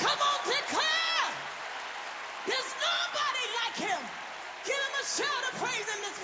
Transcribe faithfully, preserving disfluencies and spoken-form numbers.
Come on, declare. There's nobody like him. Give him a shout of praise in this